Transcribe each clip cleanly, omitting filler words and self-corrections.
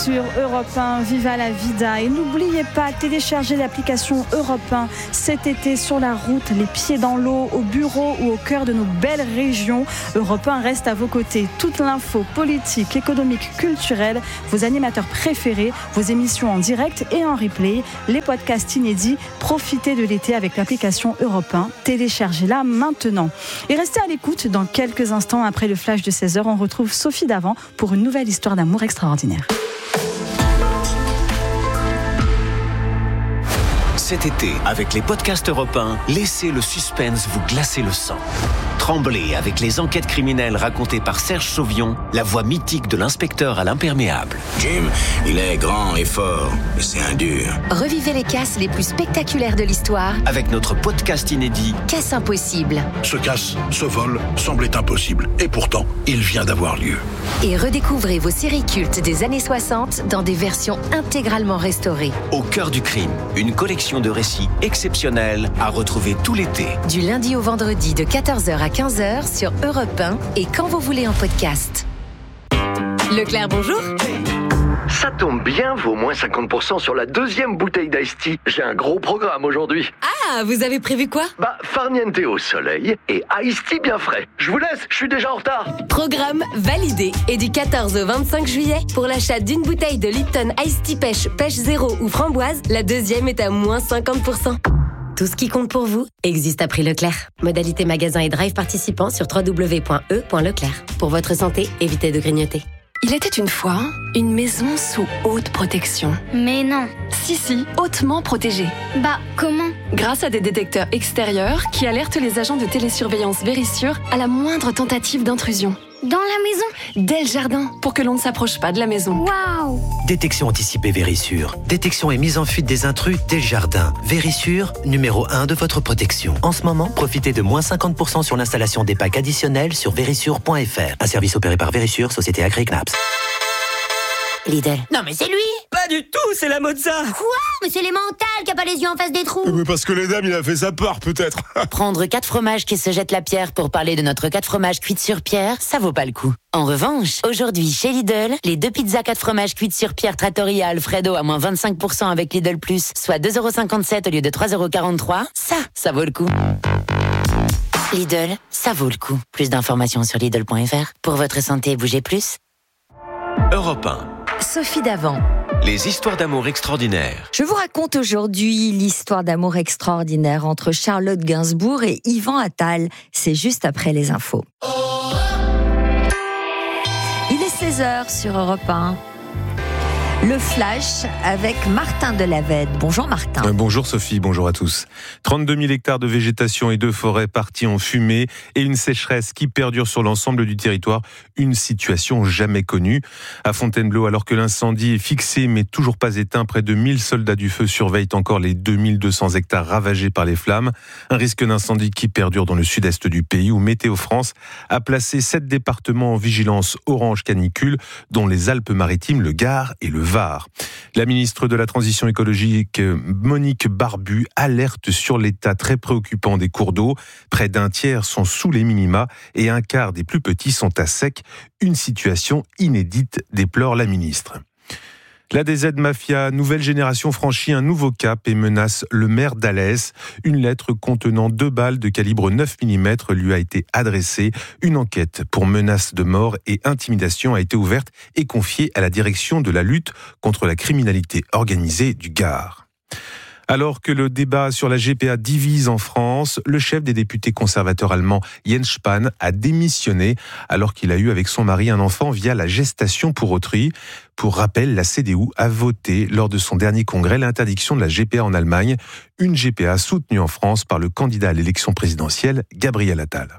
sur Europe 1, Viva la Vida. Et n'oubliez pas, téléchargez l'application Europe 1 cet été sur la route, les pieds dans l'eau, au bureau ou au cœur de nos belles régions. Europe 1 reste à vos côtés. Toute l'info politique, économique, culturelle, vos animateurs préférés, vos émissions en direct et en replay, les podcasts inédits. Profitez de l'été avec l'application Europe 1. Téléchargez-la maintenant. Et restez à l'écoute. Dans quelques instants, après le flash de 16h, on retrouve Sophie Davant pour une nouvelle histoire d'amour extraordinaire. Cet été, avec les podcasts Europe 1, laissez le suspense vous glacer le sang. Tremblez avec les enquêtes criminelles racontées par Serge Sauvion, la voix mythique de l'inspecteur à l'imperméable. Jim, il est grand et fort, mais c'est un dur. Revivez les casses les plus spectaculaires de l'histoire Avec notre podcast inédit Casse impossible. Ce casse, ce vol, semblait impossible. Et pourtant, il vient d'avoir lieu. Et redécouvrez vos séries cultes des années 60 dans des versions intégralement restaurées. Au cœur du crime, une collection de récits exceptionnels à retrouver tout l'été. Du lundi au vendredi de 14h à 15h sur Europe 1 et quand vous voulez en podcast. Leclerc, bonjour. Ça tombe bien, vaut moins 50% sur la deuxième bouteille d'Ice Tea. J'ai un gros programme aujourd'hui. Ah, vous avez prévu quoi? Farniente au soleil et Ice Tea bien frais. Je vous laisse, je suis déjà en retard. Programme validé. Et du 14 au 25 juillet, pour l'achat d'une bouteille de Lipton Ice Tea Pêche Zéro ou Framboise, la deuxième est à moins 50%. Tout ce qui compte pour vous existe à prix Leclerc. Modalité magasin et drive participants sur www.e.leclerc. Pour votre santé, évitez de grignoter. Il était une fois une maison sous haute protection. Mais non. Si, hautement protégée. Comment? Grâce à des détecteurs extérieurs qui alertent les agents de télésurveillance Vérissure à la moindre tentative d'intrusion. Dans la maison? Dès le jardin, pour que l'on ne s'approche pas de la maison. Waouh! Détection anticipée Vérissure. Détection et mise en fuite des intrus dès le jardin. Vérissure, numéro 1 de votre protection. En ce moment, profitez de moins 50% sur l'installation des packs additionnels sur vérissure.fr. Un service opéré par Vérissure, société Agri-Knaps. Lidl. Non mais c'est lui! Pas du tout, c'est la Mozza! Quoi? Mais c'est l'émental qui a pas les yeux en face des trous! Mais parce que les dames, il a fait sa part, peut-être. Prendre 4 fromages qui se jettent la pierre pour parler de notre 4 fromages cuits sur pierre, ça vaut pas le coup. En revanche, aujourd'hui, chez Lidl, les 2 pizzas 4 fromages cuites sur pierre Trattoria Alfredo à moins 25% avec Lidl Plus, soit 2,57€ au lieu de 3,43€, ça vaut le coup. Lidl, ça vaut le coup. Plus d'informations sur Lidl.fr. Pour votre santé, bougez plus. Europe 1. Sophie Davant. Les histoires d'amour extraordinaires. Je vous raconte aujourd'hui l'histoire d'amour extraordinaire entre Charlotte Gainsbourg et Yvan Attal. C'est juste après les infos. Il est 16h sur Europe 1. Le Flash avec Martin Delavède. Bonjour Martin. Bonjour Sophie, bonjour à tous. 32 000 hectares de végétation et de forêts partis en fumée et une sécheresse qui perdure sur l'ensemble du territoire. Une situation jamais connue. À Fontainebleau, alors que l'incendie est fixé mais toujours pas éteint, près de 1000 soldats du feu surveillent encore les 2200 hectares ravagés par les flammes. Un risque d'incendie qui perdure dans le sud-est du pays où Météo France a placé 7 départements en vigilance orange canicule, dont les Alpes-Maritimes, le Gard et le Var. La ministre de la Transition écologique, Monique Barbu, alerte sur l'état très préoccupant des cours d'eau. Près d'un tiers sont sous les minima et un quart des plus petits sont à sec. Une situation inédite, déplore la ministre. La DZ Mafia, nouvelle génération, franchit un nouveau cap et menace le maire d'Alès. Une lettre contenant 2 balles de calibre 9 mm lui a été adressée. Une enquête pour menace de mort et intimidation a été ouverte et confiée à la direction de la lutte contre la criminalité organisée du Gard. Alors que le débat sur la GPA divise en France, le chef des députés conservateurs allemands Jens Spahn a démissionné alors qu'il a eu avec son mari un enfant via la gestation pour autrui. Pour rappel, la CDU a voté lors de son dernier congrès l'interdiction de la GPA en Allemagne, une GPA soutenue en France par le candidat à l'élection présidentielle Gabriel Attal.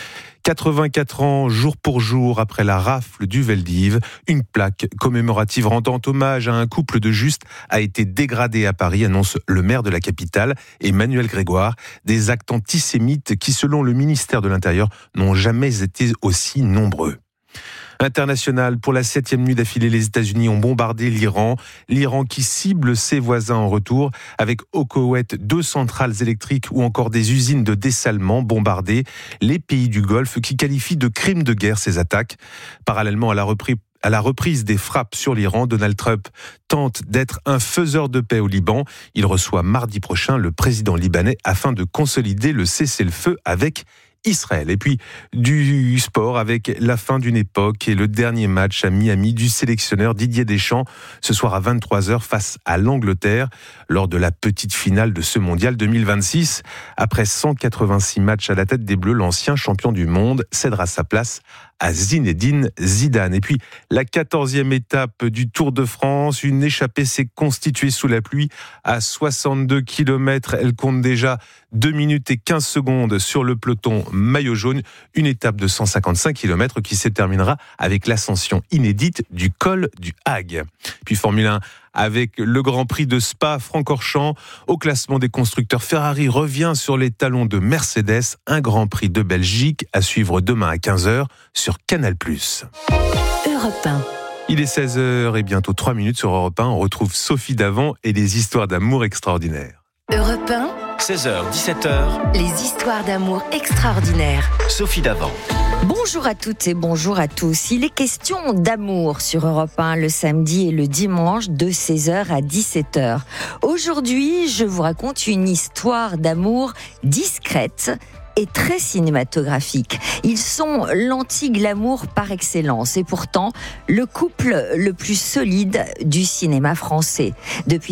84 ans, jour pour jour, après la rafle du Vel d'Hiv, une plaque commémorative rendant hommage à un couple de justes a été dégradée à Paris, annonce le maire de la capitale, Emmanuel Grégoire. Des actes antisémites qui, selon le ministère de l'Intérieur, n'ont jamais été aussi nombreux. International, pour la 7e nuit d'affilée, les États-Unis ont bombardé l'Iran. L'Iran qui cible ses voisins en retour, avec au Koweït 2 centrales électriques ou encore des usines de dessalement bombardées. Les pays du Golfe qui qualifient de crimes de guerre ces attaques. Parallèlement, elle a repris à la reprise des frappes sur l'Iran, Donald Trump tente d'être un faiseur de paix au Liban. Il reçoit mardi prochain le président libanais afin de consolider le cessez-le-feu avec Israël. Et puis du sport avec la fin d'une époque et le dernier match à Miami du sélectionneur Didier Deschamps ce soir à 23h face à l'Angleterre lors de la petite finale de ce mondial 2026. Après 186 matchs à la tête des Bleus, l'ancien champion du monde cédera sa place à Zinedine Zidane. Et puis, la 14e étape du Tour de France, une échappée s'est constituée sous la pluie à 62 km. Elle compte déjà 2 minutes et 15 secondes sur le peloton maillot jaune. Une étape de 155 km qui se terminera avec l'ascension inédite du col du Hague. Puis Formule 1 avec le Grand Prix de Spa-Francorchamps. Au classement des constructeurs, Ferrari revient sur les talons de Mercedes. Un Grand Prix de Belgique à suivre demain à 15h sur Canal+. Europe 1. Il est 16h et bientôt 3 minutes sur Europe 1. On retrouve Sophie Davant et les histoires d'amour extraordinaires. Europe 1. 16h, 17h. Les histoires d'amour extraordinaires. Sophie Davant. Bonjour à toutes et bonjour à tous. Il est question d'amour sur Europe 1 le samedi et le dimanche de 16h à 17h. Aujourd'hui, je vous raconte une histoire d'amour discrète et très cinématographique. Ils sont l'anti-glamour par excellence et pourtant le couple le plus solide du cinéma français. Depuis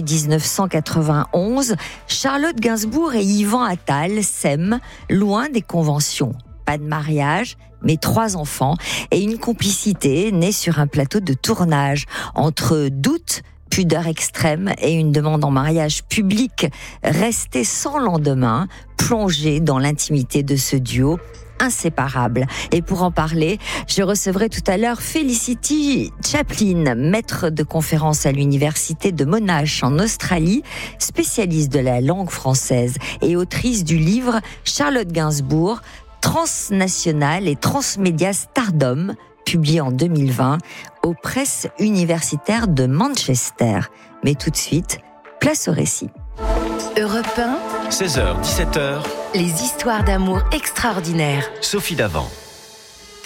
1991, Charlotte Gainsbourg et Yvan Attal s'aiment loin des conventions. Pas de mariage, mais 3 enfants et une complicité née sur un plateau de tournage entre doute, pudeur extrême et une demande en mariage public restée sans lendemain, plongée dans l'intimité de ce duo inséparable. Et pour en parler, je recevrai tout à l'heure Felicity Chaplin, maître de conférence à l'université de Monash en Australie, spécialiste de la langue française et autrice du livre Charlotte Gainsbourg, transnationale et transmédia stardom, publié en 2020 aux presses universitaires de Manchester. Mais tout de suite, place au récit. Europe 1. 16h, 17h. Les histoires d'amour extraordinaires. Sophie Davant.